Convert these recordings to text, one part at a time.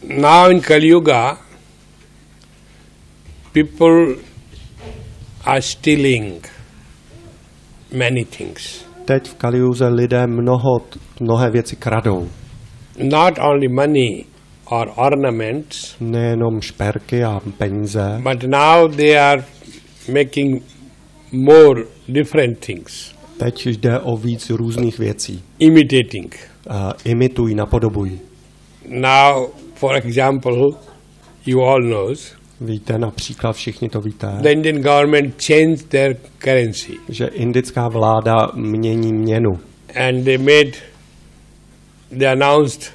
Now in Kali Yuga, people are stealing many things. Teď v Kaliuze lidé mnohé věci kradou. Not only money or ornaments, Nejenom šperky a peníze, but now they are making more different things. teď jde o víc různých věcí. Imitating. Imitují, napodobují. Now, for example, you all knows, Víte, například všichni to víte, the Indian government changed their currency že indická vláda mění měnu. and they announced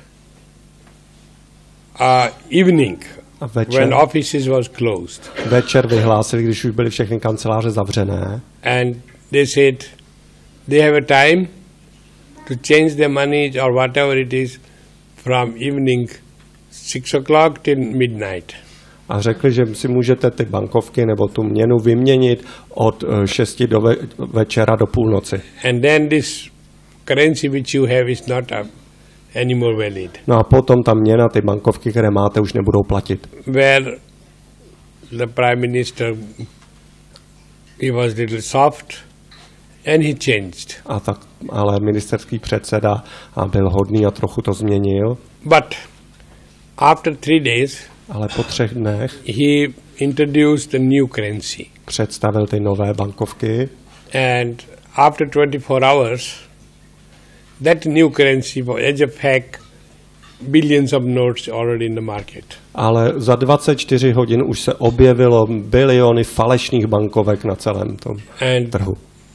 evening A when offices was closed, večer vyhlásili, když už byly všechny kanceláře zavřené, and they said they have a time to change their money or whatever it is from evening 6 o'clock till midnight. a řekli, že si můžete ty bankovky nebo tu měnu vyměnit od 6 do večera do půlnoci. And then this currency which you have is not anymore valid. No a potom ta měna, ty bankovky, které máte, už nebudou platit. Where the Prime Minister, he was little soft and he changed. Ale ministerský předseda byl hodný a trochu to změnil. But after 3 days, Ale po 3 dnech he introduced a new currency. představil ty nové bankovky And after 24 hours, that new currency, as a fact, billions of notes already in the market. ale za 24 hodin už se objevilo biliony falešných bankovek na celém tom trhu.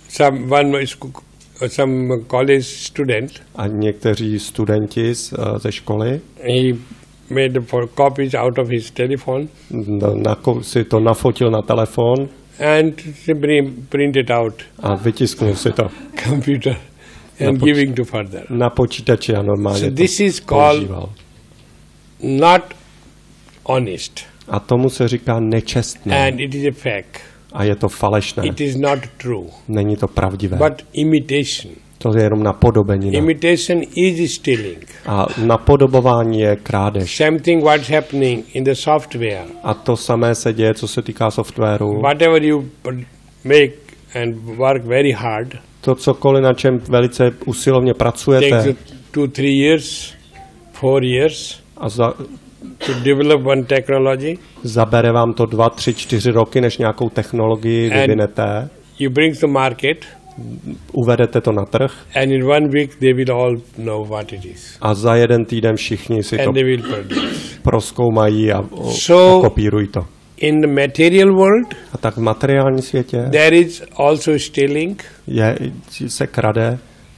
Some college student, A někteří studenti ze školy he made the copies out of his telephone si to nafotil na telefon and simply print it out a vytisknul si to computer and giving to further. na počítači a normálně So to this is called používal. not honest, A tomu se říká nečestné. and it is a fake. A je to falešné. It is not true, Není to pravdivé. but imitation. To je jenom napodobenina. Imitation is stealing. A napodobování je krádež. Same thing what's happening in the software. A to samé se děje, co se týká softwaru. Whatever you make and work very hard, To cokoliv, na čem velice usilovně takes pracujete you 2, 3 years, 4 years a to develop one technology, zabere vám to 2, 3, 4 roky, než nějakou technologii vyvinete, you bring to market, uvedete to na trh and in 1 week they will all know what it is, a za 1 týden všichni si to and they will produce. prozkoumají a So- kopírují to. In the material world, A tak v materiální světě there is also stealing, se krade,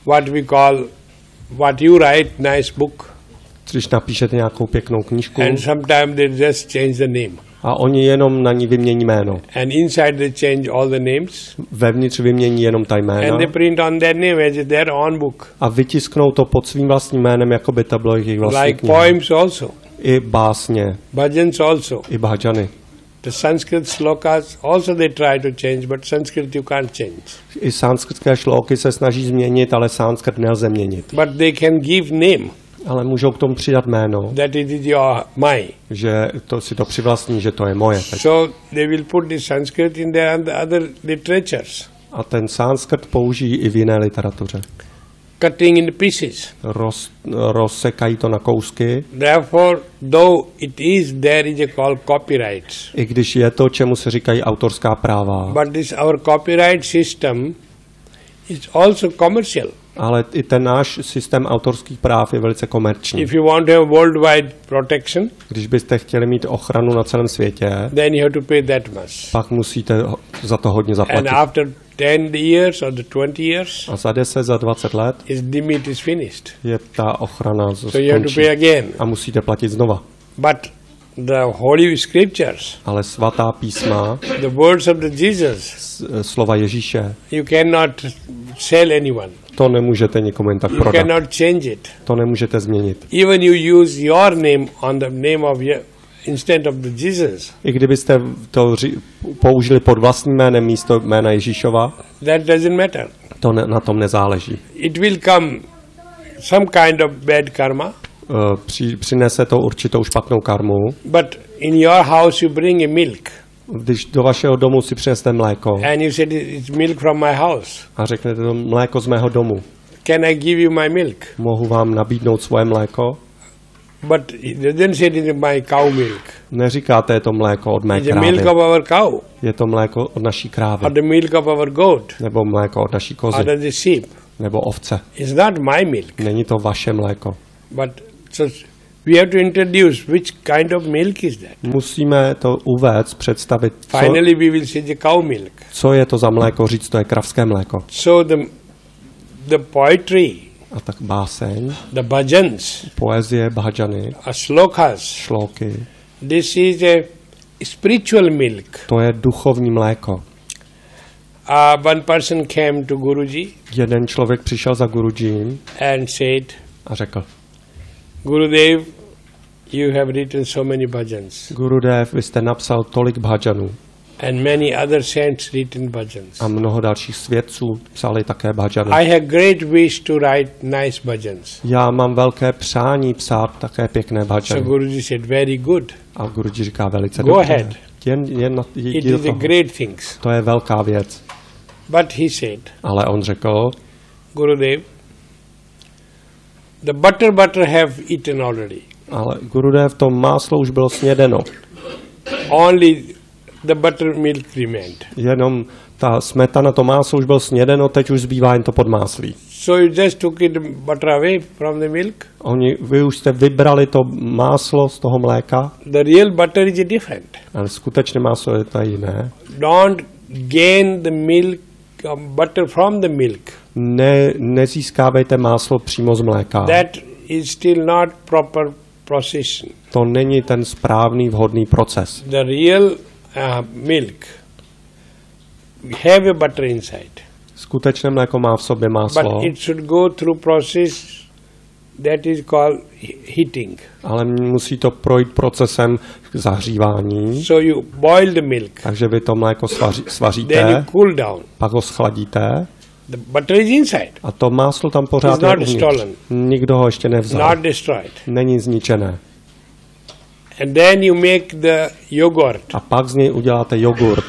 what you write, nice book, když napíšete nějakou pěknou knížku and sometimes they just change the name. a oni jenom na ní vymění jméno. And inside they change all the names, Vevnitř vymění jenom ta jména and they print on their name as their own book. a vytisknou to pod svým vlastním jménem, jako by to bylo jejich vlastní Like kniha. poems also, I básně, bhajans also. i bhajany. The Sanskrit slokas also they try to change, but Sanskrit you can't change. I sanskritské šlóky se snaží změnit, ale sanskrt nelze měnit. But they can give name Ale můžou k tomu přidat jméno, that it is your my. že to si to přivlastní, že to je moje. So they will put the Sanskrit in their and the other literatures. A ten sanskrt použijí i v jiné literatuře. Cutting in pieces. Rozsekají to na kousky, Therefore, though it is there is a called copyrights. i když je to, čemu se říkají autorská práva. But this our copyright system is also commercial. Ale i ten náš systém autorských práv je velice komerční. If you want to have worldwide protection, Když byste chtěli mít ochranu na celém světě, then you have to pay that much. pak musíte za to hodně And zaplatit. after 10 years or the 20 years, A za 10, za 20 let its limit is finished. je ta ochrana So you have to skončí. pay again. A musíte platit znova. But the Holy Scriptures, Ale svatá písma, the words of the Jesus, slova Ježíše, you cannot sell anyone. to nemůžete nikomu jen tak You prodat. cannot change it. To nemůžete změnit. Even you use your name on the name of instead of the Jesus, I kdybyste to použili pod vlastním jménem místo jména Ježíšova, that doesn't matter. to na tom nezáleží. It will come some kind of bad karma, přinese to určitou špatnou karmu. But in your house you bring a milk. Když do vašeho domu si přinesete mléko And you said it's milk from my house. a řeknete to mléko z mého domu, Can I give you my milk? mohu vám nabídnout svoje mléko? But it doesn't say it's my cow milk. Neříkáte, je to mléko od mé It's the milk krávy. of our cow, Je to mléko od naší krávy. or the milk of our goat, Nebo mléko od naší kozy. or the sheep. Nebo ovce. It's not my milk. Není to vaše mléko. But so we have to introduce which kind of milk is that. Musíme to uvést, představit, Finally, we will say the cow milk. co je to za mléko, říct, to je kravské mléko. So the poetry, A tak báseň, the bhajans, poezie, bhajany, slokas, šlóky, this is a spiritual milk. to je duchovní mléko. One person came to Guruji Jeden člověk přišel za Gurujím and said, a řekl, Gurudev, you have written so many bhajans, Gurudev, vy jste napsal tolik bhajanů and many other saints written bhajans. a mnoho dalších svědců psali také bhajany. I have great wish to write nice bhajans. Já mám velké přání psát také pěkné So bhajany. Guruji said, very good. A Guruji říká velice Go dobře. ahead. It Jdi do is a toho. great things. To je velká věc. But he said, Ale on řekl, Gurudev, the butter have eaten already. ale Gurudev, to máslo už bylo snědeno. Only the buttermilk remained. Jenom ta smetana, to máslo už bylo snědeno, teď už zbývá jen to podmáslí. So you just took the butter away from the milk. Vy už jste vybrali to máslo z toho mléka, The real butter is different. ale skutečné máslo je to jiné. Don't gain the milk, butter from the milk. Nezískávejte máslo přímo z mléka. That is still not proper procession. To není ten správný, vhodný proces. The real milk have a butter inside. Skutečné mléko má v sobě máslo, But it should go through process that is called heating. ale musí to projít procesem zahřívání. So you boil the milk, Takže vy to mléko then you svaříte, cool down. pak ho schladíte The butter is inside, a to máslo tam pořád It's je not uvnitř. stolen. Nikdo ho ještě nevzal. not destroyed. Není zničené. And then you make the yogurt. A pak z něj uděláte jogurt.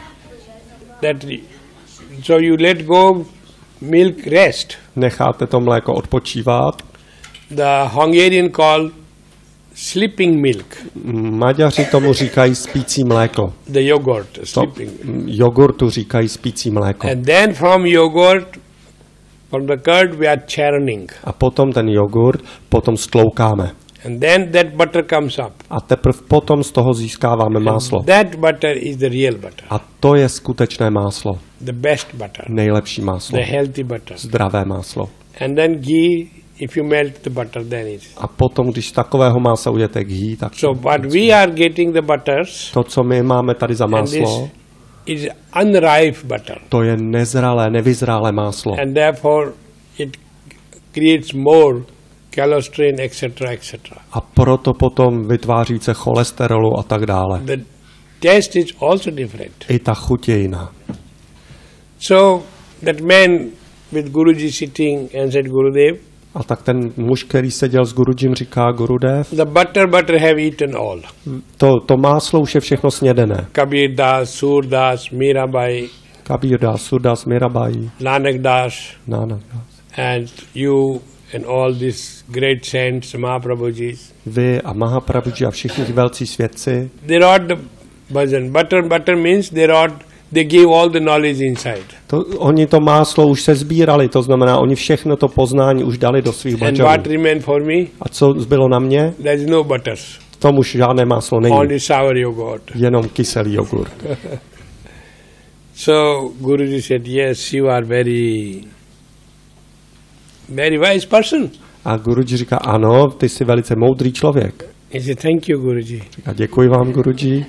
So you let go milk rest. Necháte to mléko odpočívat. The Hungarian call sleeping milk, Maďaři tomu říkají spící mléko. the yogurt, To, sleeping. jogurtu říkají spící mléko. And then from yogurt, from the curd we are churning. A potom ten jogurt potom stloukáme. And then that butter comes up. A teprve potom z toho získáváme máslo. That butter is the real butter, A to je skutečné máslo. the best butter, Nejlepší máslo. the healthy butter. Zdravé máslo. And then ghee, if you melt the butter, then it's. A potom, když z takového masa uděláte ghee, tak So what we are getting the butters, to, co my máme tady za and máslo, this is unripe butter. to je nezralé, nevyzrálé máslo. And therefore it creates more cholesterol, etc., etc. A proto potom vytváří se cholesterolu a tak dále. The taste is also different. I ta chuť je jiná. So that man with Guruji sitting and said, Gurudev, A tak ten muž, který seděl s Gurujím, říká Gurudev, the butter have eaten all. to máslo už je všechno snědené. Kabir Das, Sur Das, Mirabai, Kabir Das, Surdas, Mirabai, Nanak Das, Nanak, and you and all these great saints, Mahaprabhujis. vy a Mahaprabhuji a všichni velcí svědci, They wrote the bhajan. Butter means they gave all the knowledge inside. Oni to máslo už se sbírali, to znamená, oni všechno to poznání už dali do svých And bhajanů. what remained for me? A co zbylo na mě? There is no butters, V tom už žádné máslo není, only sour yogurt. jenom kyselý jogurt. So Guruji said, yes, you are very wise person. A Guruji říká, ano, ty jsi velice moudrý člověk. He said, thank you, Guruji. Říká, děkuji vám, Guruji,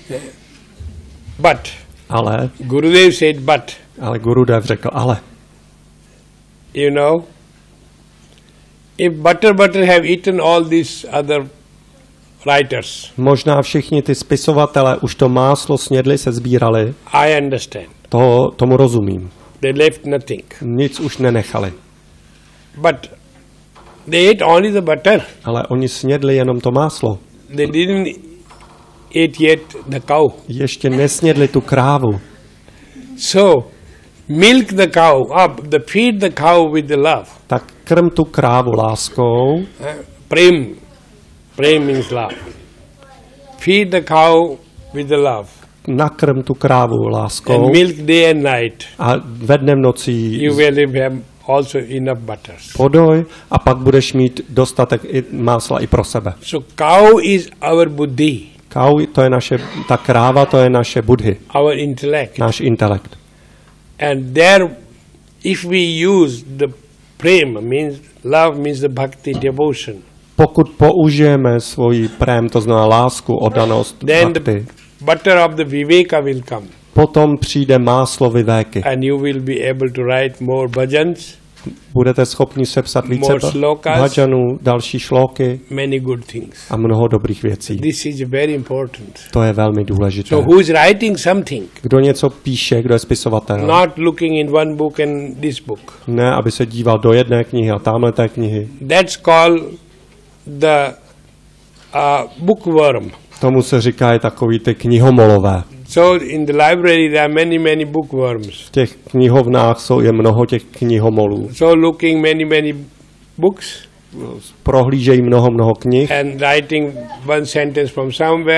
But, ale Gurudev said, but, Gurudev řekl, ale, you know, if butter have eaten all these other writers, možná všichni ty spisovatelé už to máslo snědli, se sbírali, I understand. tomu rozumím. They left nothing. Nic už nenechali. But They ate only the butter. Ale oni snědli jenom to máslo. They didn't eat yet the cow. Ještě nesnědli tu krávu. So, milk the cow up, feed the cow with the love. Tak krm tu krávu láskou. Prem means love. Feed the cow with the love. Nakrm tu krávu láskou. And milk day and night. A ve dnem nocí You will have also enough butters. podoj a pak budeš mít dostatek másla i pro sebe. So cow is our buddhi. Kau, to je ta kráva, to je naše buddhi, Our intellect. náš intelekt. And there, if we use the prem, love means the bhakti, devotion. Pokud použijeme svoji prém, to znamená lásku, oddanost, Then the bhakti, butter of the viveka will come. potom přijde máslo vivéky. And you will be able to write more bhajans, Budete schopni sepsat více more slokas, bhajanů, další šlóky many good things. a mnoho dobrých věcí. This is very important. To je velmi důležité. So who is writing something? Kdo něco píše, kdo je spisovatel, Not looking in one book and this book. ne, aby se díval do jedné knihy a tamhleté knihy. That's called the bookworm. Tomu se říká i takový ty knihomolové. So in the library there are many bookworms. V těch knihovnách je mnoho těch knihomolů. So looking many books Prohlížejí mnoho knih and writing one sentence from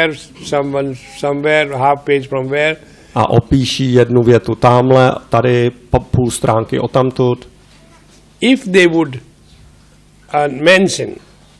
somewhere, half page from where. a opíší jednu větu tamhle, tady půl stránky odtamtud. If they would mention,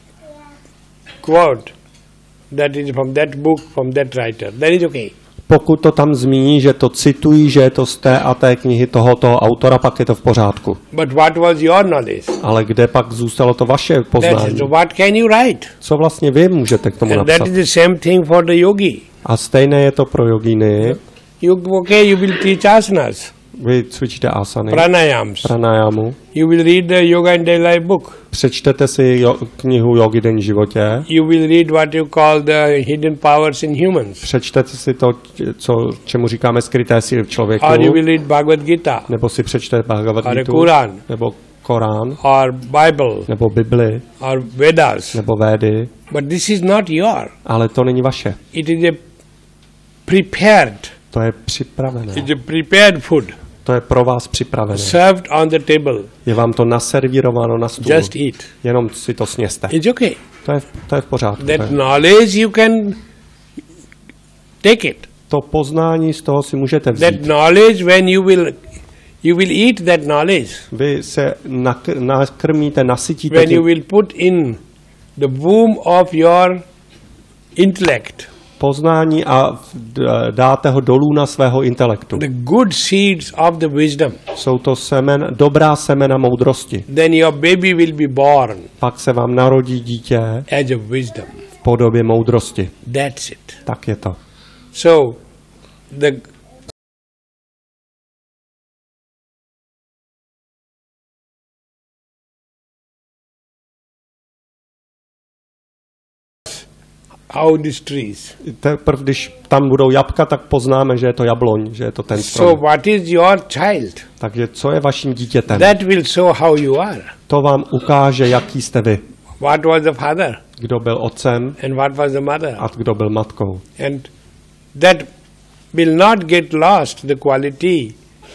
quote, that is from that book, from that writer, then it's okay. Pokud to tam zmíní, že to citují, že je to z té a té knihy tohoto autora, pak je to v pořádku. But what was your knowledge? Ale kde pak zůstalo to vaše poznání? So what can you write? Co vlastně vy můžete k tomu And napsat? that is the same thing for the yogi. A stejné je to pro jogíny. You will teach asanas, Vy cvičíte asany, pranayams. pranayamu, You will read the Yoga and Daily Life book. přečtete si knihu Jogi denní životě, You will read what you call the hidden powers in humans. přečtete si to, čemu říkáme skryté síly v člověku, Or you will read Bhagavad Gita, nebo si přečtete Bhagavad or a Gitu, Quran, nebo Korán, or Bible, nebo Bibli, or Vedas. nebo Védy, But this is not your. ale to není vaše. It is a prepared. To je připravené. It's a prepared food To je pro vás připravené. served on the table. Je vám to naservírováno na stůl. Just eat. Jenom si to sněste. It's okay. To je v pořádku. That knowledge you can take it. To poznání z toho si můžete That vzít. knowledge, when you will eat that knowledge, Vy se nakrmíte, nasytíte when you tím will put in the womb of your intellect poznání a dáte ho dolů na svého intelektu. the good seeds of the wisdom, Jsou to dobrá semena moudrosti. then your baby will be born Pak se vám narodí dítě as a wisdom. v podobě moudrosti. That's it. Tak je to. So, how these trees. Teprve, když tam budou jabka, tak poznáme, že je to jabloň, že je to ten So strom. what is your child? Takže co je vaším dítětem? That will show how you are. To vám ukáže, jaký jste vy. What was the father Kdo byl otcem and what was the mother? a kdo byl matkou. And that will not get lost, the quality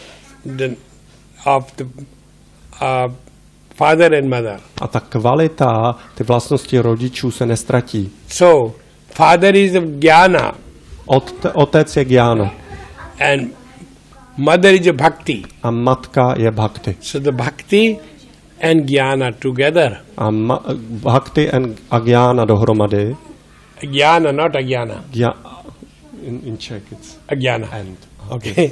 of the father and mother. A ta kvalita, ty vlastnosti rodičů se nestratí. So, father is the jnana Otec je Gyana and mother is a bhakti. a matka je bhakti. So the bhakti and jnana together. A bhakti a Gyana dohromady. Jnana, not ajnana. In Czech it's Ajnana. and. Okay.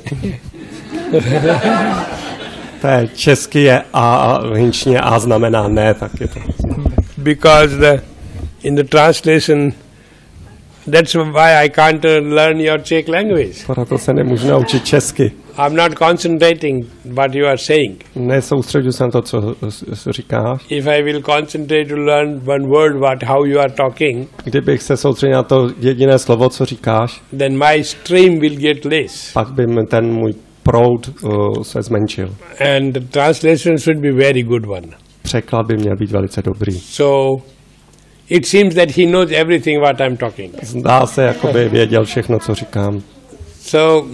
To je česky je a v hinčně a znamená ne, tak je to. Because in the translation, that's why I can't learn your Czech language. Proto se nemůžu naučit česky. I'm not concentrating what you are saying. Nesoustředuji se na to, co říkáš. If I will concentrate to learn one word, how you are talking, Kdybych se soustředil na to jediné slovo, co říkáš, then my stream will get less. pak by ten můj proud se zmenšil. And the translation should be very good one. překlad by měl být velice dobrý. So it seems that he knows everything what I'm talking. Zdá se, jako by věděl všechno, co říkám. So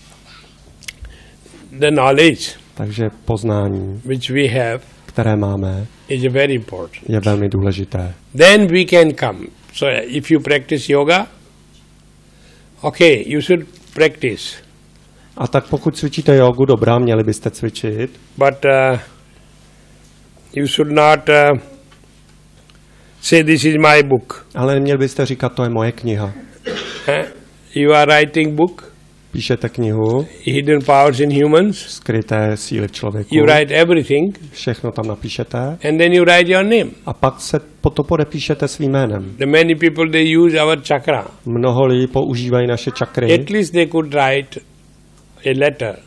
the knowledge Takže poznání, which we have které máme, is very important. je velmi důležité. Then we can come. So if you practice yoga, okay, you should practice. A tak pokud cvičíte jogu, dobrá, měli byste cvičit, But you should not say this is my book. ale neměli byste říkat, to je moje kniha. You are writing book, Píšete knihu, Hidden Powers in Humans. skryté síly v člověku, You write everything, všechno tam napíšete and then you write your name. a pak se po to podepíšete svým jménem. The many people they use our chakra. Mnoho lidí používají naše čakry, At least they could write a letter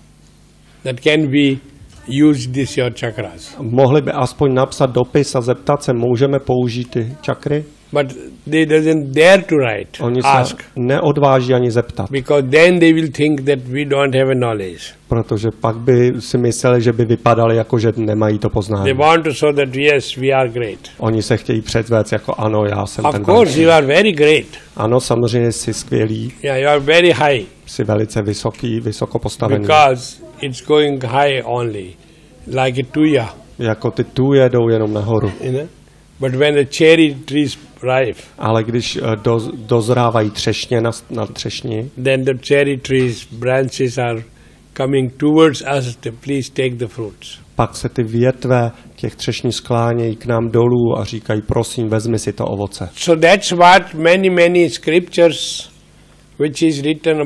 that can be used this your chakras. mohli by aspoň napsat dopis a zeptat se, můžeme použít ty čakry? But they doesn't dare to write, Oni se ask, neodváží ani zeptat, because then they will think that we don't have a knowledge. protože pak by si mysleli, že by vypadali jako, že nemají to They poznání. want to show that yes, we are great. Oni se chtějí předvést jako ano, já jsem Of ten course, velký. you are very great. Ano, samozřejmě jsi skvělý, Yeah, you are very high jsi velice vysoký, vysoko postavený. because it's going high only, like a tuya, Jako ty tu jedou jenom nahoru. you know. But when the cherry trees ripe, Ale když dozrávají třešně na třešni, then the cherry trees branches are coming towards us to please take the fruits. pak se ty větve těch třešní sklánějí k nám dolů a říkají, prosím, vezmi si to ovoce. So that's what many scriptures which is written of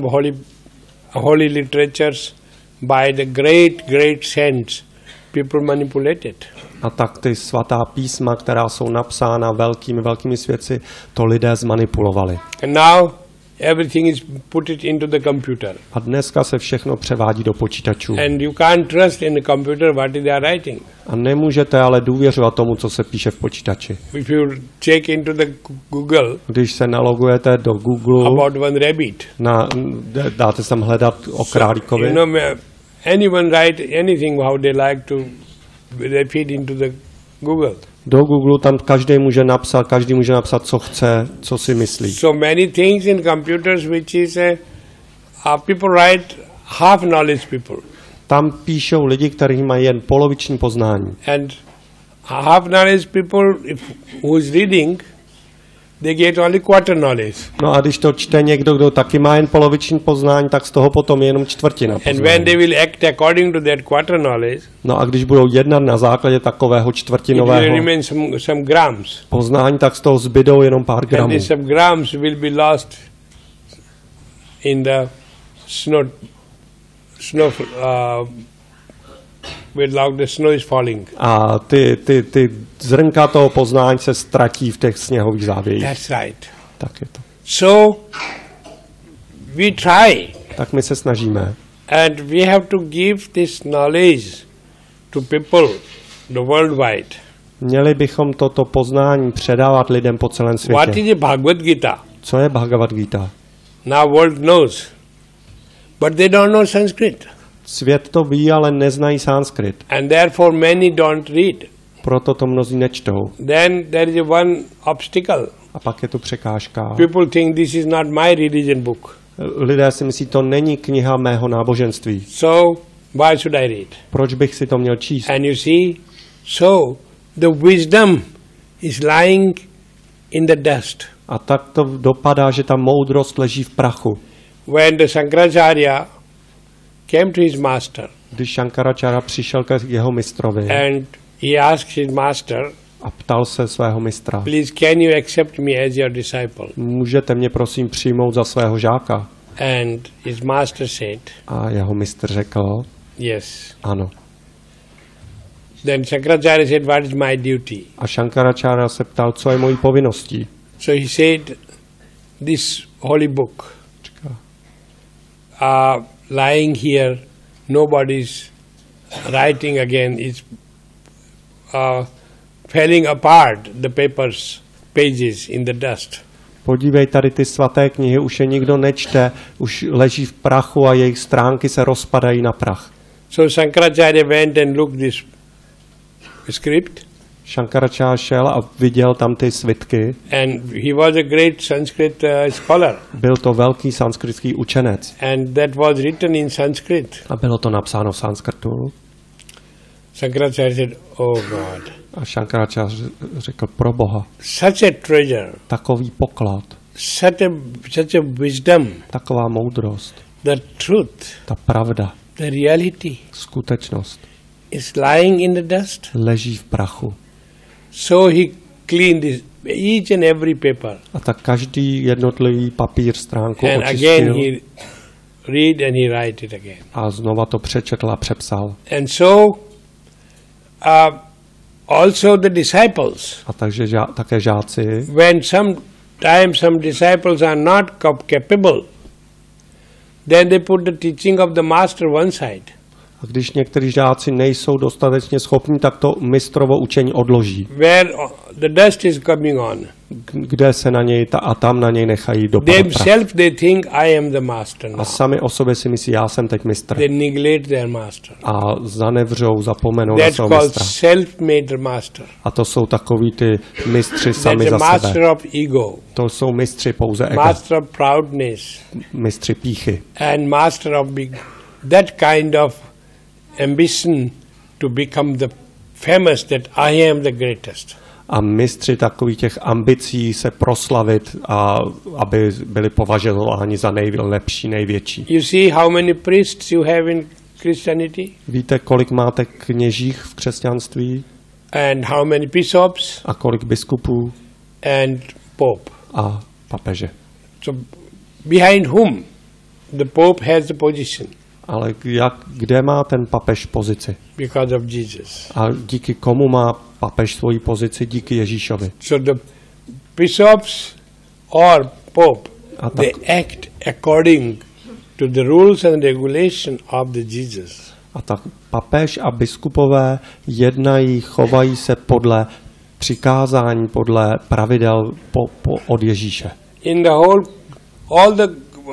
holy literatures by the great saints, people manipulated. A tak ty svatá písma, která jsou napsána velkými svědci, to lidé zmanipulovali. And now everything is put it into the computer. A dneska se všechno převádí do počítačů. And you can't trust in the computer what they are writing. A nemůžete ale důvěřovat tomu, co se píše v počítači. If you check into the Google Když se nalogujete do Google, about one rabbit, dáte tam hledat o králíkovi, you know, anyone write anything how they like to repeat into the Google. do Google tam každý může napsat, co chce, co si myslí. So many things in computers which is people write half knowledge people. Tam píšou lidi, kteří mají jen poloviční poznání. And half knowledge people who is reading, they get only quarter knowledge. No a když to čte někdo, kdo taky má jen poloviční poznání, tak z toho potom je jenom čtvrtina And when poznání. they will act according to that quarter knowledge, No a když budou jednat na základě takového it will čtvrtinového remain some grams. poznání, tak z toho zbydou jenom pár And gramů. these some grams will be lost in the snow without the snow is falling. A ty zrnka toho poznání se ztratí v těch sněhových závějích. That's right. Tak je to. So we try, Tak my se snažíme. and we have to give this knowledge to people, the worldwide. Měli bychom toto poznání předávat lidem po celém What světě. is the Bhagavad Gita? Co je Bhagavad Gita? Now world knows, but they don't know Sanskrit, Svět to ví, ale neznají sanskrit. and therefore many don't read. Proto to mnozí nečtou. Then there is one obstacle. A pak je tu překážka. People think this is not my religion book, Lidé si myslí, to není kniha mého náboženství. so why should I read? Proč bych si to měl číst? And you see, so the wisdom is lying in the dust. A tak to dopadá, že ta moudrost leží v prachu. When the Shankaracharya came to his master Když Shankaracharya přišel k jeho mistrovi and he asked his master, a ptal se svého mistra, please can you accept me as your disciple? můžete mě prosím přijmout za svého žáka? And his master said, A jeho mistr řekl, yes. ano. Then Shankaracharya said, what is my duty? A Shankaracharya se ptal, co je mojí povinností. So he said, this holy book lying here, nobody's writing again, it's falling apart, the pages in the dust. Podívej, tady ty svaté knihy už je nikdo nečte, už leží v prachu a jejich stránky se rozpadají na prach. So Shankaracharya went and looked this script. Shankaracharya šel a viděl tam ty svitky. And he was a great Sanskrit scholar. Byl to velký sanskritský učenec. And that was written in Sanskrit. A bylo to napsáno v sanskrtu. Shankaracharya said, "Oh God." A Shankaracharya řekl, pro Boha, Such a treasure, takový poklad, such a wisdom, taková moudrost, the truth, ta pravda, the reality skutečnost is lying in the dust. leží v prachu. So he cleaned each and every paper. A tak každý jednotlivý papír stránku And again očistil he read and he write it again. a znova to přečetl a přepsal. And so also the disciples, A takže také žáci, when sometimes some disciples are not capable, then they put the teaching of the master one side. a když někteří žáci nejsou dostatečně schopní, tak to mistrovo učení odloží, Where the dust is coming on. kde se na něj a tam na něj nechají dopadat prach. Themselves they think I am the master now. A sami o sobě si myslí, já jsem teď mistr. They neglect their master. A zanevřou, zapomenou na That's svého called mistra. self-made master. A to jsou takový ty mistři sami That's za a master sebe. of ego, To jsou mistři pouze ego, master of proudness, mistři pýchy. and master of that kind of ambition to become the famous, that I am the greatest. A mistři takových těch ambicí se proslavit a aby byli považováni za nejlepší, největší. You see how many priests you have in Christianity, Víte, kolik máte kněžích v křesťanství and how many bishops a kolik biskupů and pope. a papeže. So behind whom the pope has the position? Ale kde má ten papež pozici? Because of Jesus. A díky komu má papež svoji pozici? Díky Ježíšovi. So the bishops or pope, A tak, they act according to the rules and regulation of the Jesus. a tak papež a biskupové jednají, chovají se podle přikázání, podle pravidel od Ježíše. In the whole, all the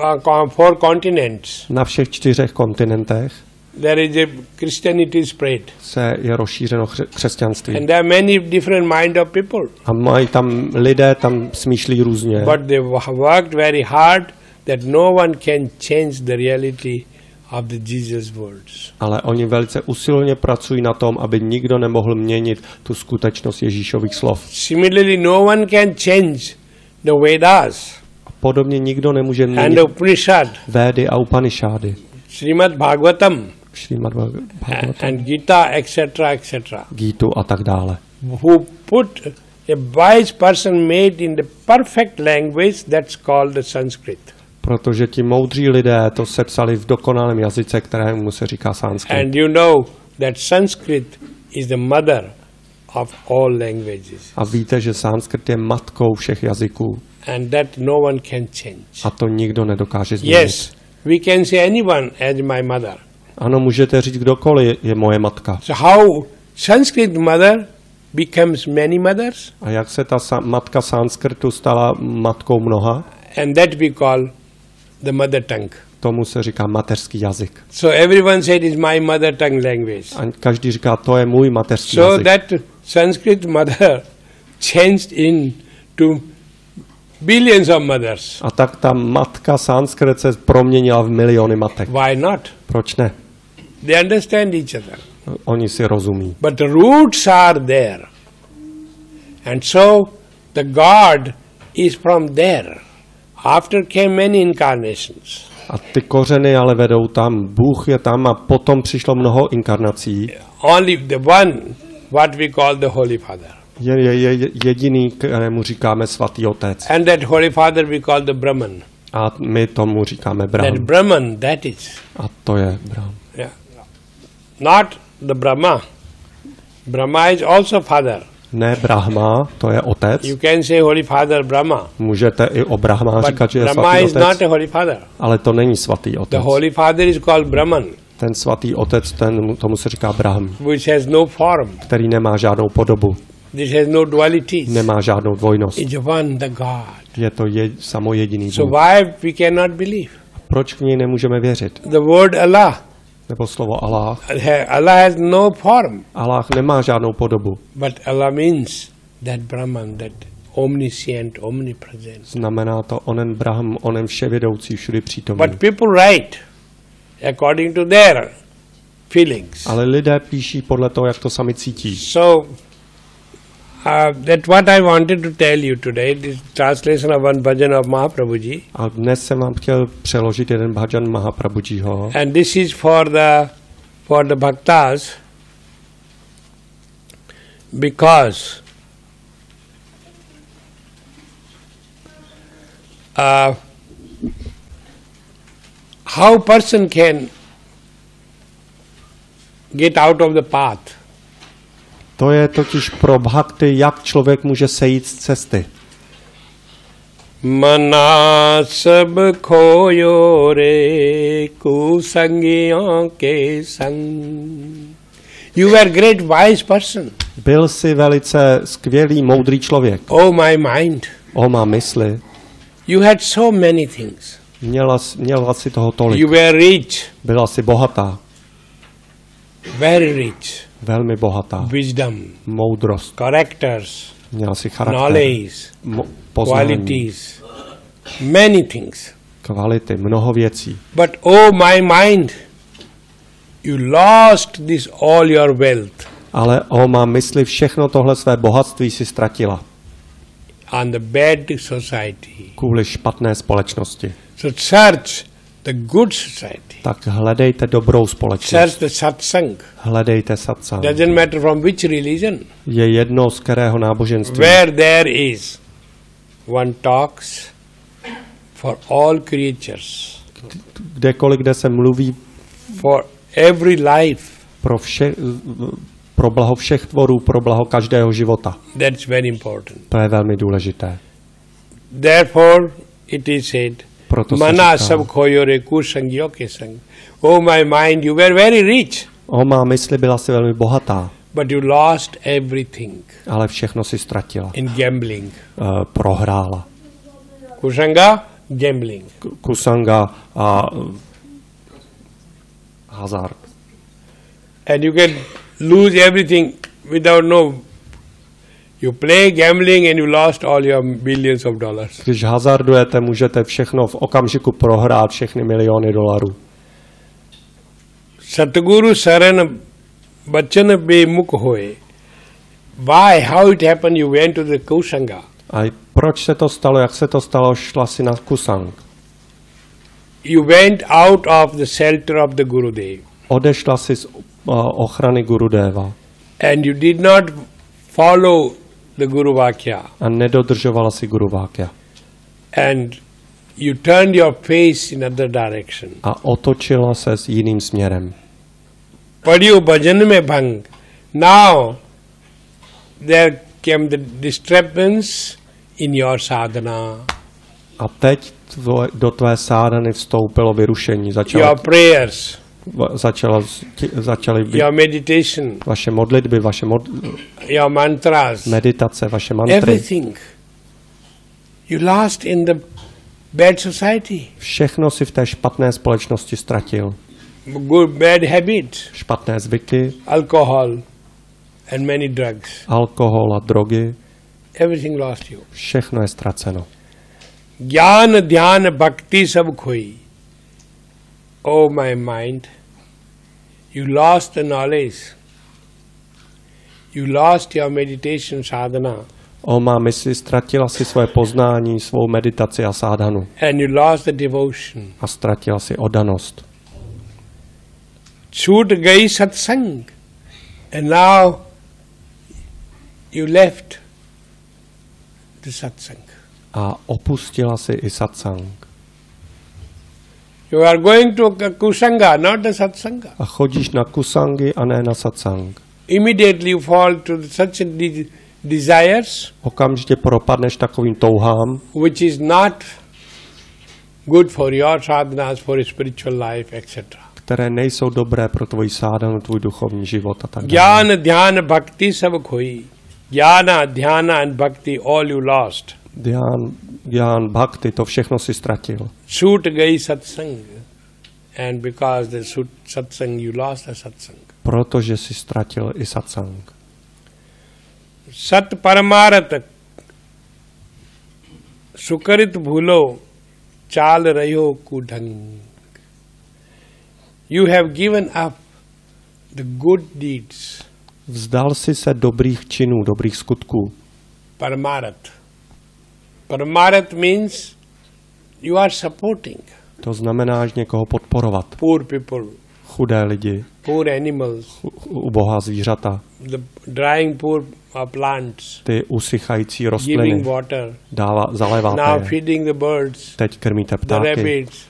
4 continents, Na všech 4 kontinentech there is a Christianity spread. je rozšířeno křesťanství. And there are many different mind of people. A mají tam lidé, tam smýšlí různě. But they worked very hard that no one can change the reality of the Jesus words. Ale oni velice usilovně pracují na tom, aby nikdo nemohl měnit tu skutečnost Ježíšových slov. Similarly, no one can change the Vedas Podobně nikdo nemůže and měnit the Upanishad, Védy a Upanishády, Srimad Bhagavatam, Šrímad Bhagavatam, and Gita, etc., Gítu a tak dále. who put a wise person made in the perfect language that's called the Sanskrit. Protože ti moudří lidé to sepsali v dokonalém jazyce, kterému se říká sanskrit. And you know that Sanskrit is the mother of all languages. A víte, že sanskrit je matkou všech jazyků. And that no one can change. A to nikdo nedokáže změnit. Yes, we can say anyone as my mother. Ano, můžete říct, kdokoliv je moje matka. So how Sanskrit mother becomes many mothers? A jak se ta matka sanskrtu stala matkou mnoha? And that we call the mother tongue. Tomu se říká mateřský jazyk. So everyone said is my mother tongue language. A každý říká, to je můj mateřský So jazyk. that Sanskrit mother changed into billions of mothers. A tak ta matka sanskrit se proměnila v miliony matek. Why not? Proč ne? They understand each other. Oni si rozumí. But the roots are there. And so the God is from there. After came many incarnations. A ty kořeny ale vedou tam. Bůh je tam a potom přišlo mnoho inkarnací. Only the one, what we call the Holy Father. Je jediný, kterému říkáme svatý otec. And that Holy Father we call the Brahman. A my tomu říkáme That Brahman. Brahman, that is. A to je Brahman. Yeah. Not the Brahma. Brahma is also Father. Ne Brahma, to je otec. You can say Holy Father Brahma. Můžete i o Brahma But říkat, že je Brahma svatý is not otec, a Holy Father. ale to není svatý The otec. Holy Father is called Brahman, Ten svatý otec, tomu se říká Brahm, which has no form. který nemá žádnou podobu, This has no dualities. nemá žádnou dvojnost. It's one, the God. Je to samojediný So Bůh. why we cannot believe? Proč v něj nemůžeme věřit? The word Allah, nebo slovo Allah. Allah has no form. Allah nemá žádnou podobu. But Allah means that Brahman, that omniscient, omnipresent. Znamená to onen Brahm, onen vševědoucí, všudy přítomný. But people write according to their feelings. Ale lidé píší podle toho, jak to sami cítí. So, that's what I wanted to tell you today, this translation of one bhajan of Mahaprabhuji. A dnes jsem vám chtěl přeložit jeden bhajan Mahaprabhujiho. And this is for the bhaktas, because how person can get out of the path. To je totiž pro bhakty, jak člověk může sejít z cesty. Mana sab khoyo re kusangiyon ke sang. You were great wise person. Byl jsi velice skvělý, moudrý člověk. Oh my mind. O má mysli. You had so many things. Měla si toho tolik. You were rich. Byla si bohatá. Very rich. Velmi bohatá. Wisdom. Moudrost. Characters. Měla si charakter. Knowledge. Poznání. Qualities. Many things. Kvality, mnoho věcí. But oh my mind, you lost this all your wealth. Ale o má mysli, všechno tohle své bohatství si ztratila. On the bad society. Kvůli špatné společnosti. So search the good society. Tak hledejte dobrou společnost. Search the satsang. Hledejte satsang. Doesn't matter from which religion. Je jedno z kterého náboženství. Where there is one talks for all creatures. Kdekoliv, kde se mluví For every life. Pro blaho všech tvorů, pro blaho každého života. That's very important. To je velmi důležité. Therefore it is said, Mana sab khoyo re kusangyo ke sang. Oh my mind, you were very rich. O má mysli, byla si velmi bohatá. But you lost everything. Ale všechno si ztratila. In gambling. Prohrála. Kusanga, gambling. Kusanga a hazard. And you can lose everything without you play gambling and you lost all your billions of dollars. Když hazardujete, můžete všechno v okamžiku prohrát, všechny miliony dolarů. Satguru saran bachan bemukh hoye. Why? How it happened? You went to the Kusanga. A proč se to stalo? Jak se to stalo? Šla si na Kusang. You went out of the shelter of the Gurudev. Odešla si z ochrany Gurudeva. And you did not follow the Guru Vakya. A nedodržovala si Guru Vakya. And you turned your face in other direction. A otočila se s jiným směrem. Padyu bhajan mein bhang. Now there came the disturbance in your sadhana. A teď do tvé sádhany vstoupilo vyrušení. Your prayers. Začaly your meditation. Vaše modlitby, your mantras. Meditace, vaše mantry. Everything. You lost in the bad society. Všechno si v té špatné společnosti ztratil. Bad habits. Špatné zvyky. Alcohol and many drugs. Alkohol a drogy. Everything lost you. Všechno je ztraceno. Jnana, dhyana, bhakti sab khoyi. Oh my mind, you lost the knowledge. You lost your meditation sadhana. O má mysli, ztratila si své poznání, svou meditaci a sádhanu. And you lost the devotion. A ztratila si oddanost. Chut gayi satsang. And now you left the satsang. A opustila si i satsang. You are going to Kusanga, not the satsanga. A chodíš na kusangy a ne na satsang. Immediately you fall to such desires. Okamžitě propadneš takovým touhám, which is not good for your sadhanas, for your spiritual life, etc. Které nejsou dobré pro tvoji sádhanu, tvůj duchovní život a tak dále. Jnana, dhyana, bhakti sab khoyi. Jnana, dhyana and bhakti, all you lost. Dhyan, bhakti, to všechno si ztratil. Chut gayi satsang. And because the satsang, you lost the satsang. Protože si ztratil i satsang. Sat paramarat sukarit bhulo chal rayo kudhang. You have given up the good deeds. Vzdal si se dobrých činů, dobrých skutků. Paramarat. Paramarat means you are supporting To znamená, že někoho podporovat. poor people, Chudé lidi, poor animals, ubohá zvířata, the drying poor plants, ty usychající giving rostliny, water, zaléváte now je. feeding the birds, Teď krmíte the ptáky, rabbits,